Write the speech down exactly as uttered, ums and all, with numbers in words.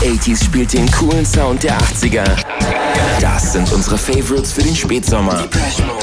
achtziger spielt den coolen Sound der achtziger. Das sind unsere Favorites für den Spätsommer.